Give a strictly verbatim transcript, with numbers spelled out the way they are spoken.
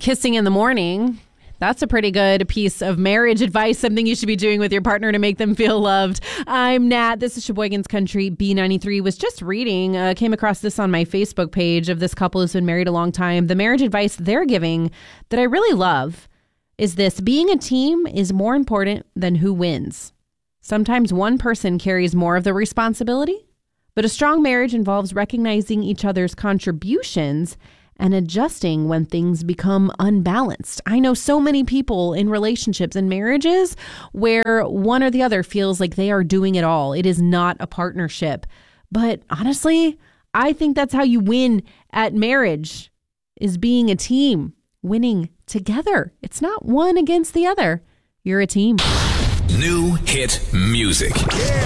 kissing in the morning. That's a pretty good piece of marriage advice, something you should be doing with your partner to make them feel loved. I'm Nat. This is Sheboygan's Country B ninety-three. Was just reading, uh, came across this on my Facebook page of this couple who's been married a long time. The marriage advice they're giving that I really love is this: being a team is more important than who wins. Sometimes one person carries more of the responsibility, but a strong marriage involves recognizing each other's contributions and adjusting when things become unbalanced. I know so many people in relationships and marriages where one or the other feels like they are doing it all. It is not a partnership. But honestly, I think that's how you win at marriage, is being a team, winning together. It's not one against the other. You're a team. New hit music.